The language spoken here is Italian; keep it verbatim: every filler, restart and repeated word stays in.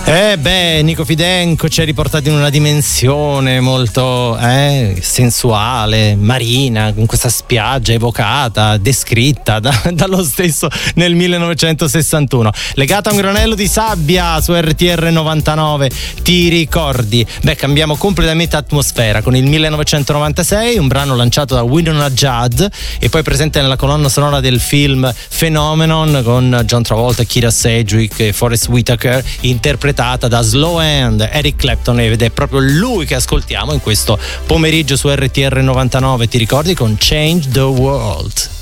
Eh beh, Nico Fidenco ci ha riportato in una dimensione molto eh, sensuale, marina, con questa spiaggia evocata, descritta da, dallo stesso nel millenovecentosessantuno. Legata a un granello di sabbia su R T R novantanove, ti ricordi? Beh, cambiamo completamente atmosfera con il millenovecentonovantasei, un brano lanciato da Wynonna Judd e poi presente nella colonna sonora del film Phenomenon con John Travolta, Keira Sedgwick e Forest Whitaker, interpretata da Slow Hand, Eric Clapton, ed è proprio lui che ascoltiamo in questo pomeriggio su R T R novantanove, ti ricordi, con Change the World.